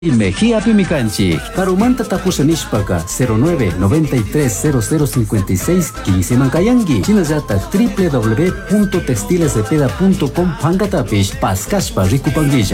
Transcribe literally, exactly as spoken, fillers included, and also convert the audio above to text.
Mejía Pimicanchi, Carumanta Tapusanishpaka cero nueve noventa y tres cero cero cincuenta y seis quince Mancayangi, Chinayata w w w punto textilesdepeda punto com Pangatapish, Pascashpa Ricupanguilla.